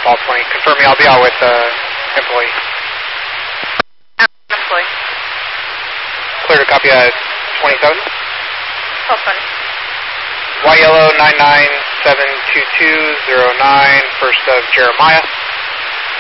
Fall 20. Confirming I'll be out with employee. Employee. Clear to copy 27. Fall 20. Y Yellow 9972209, first of Jeremiah.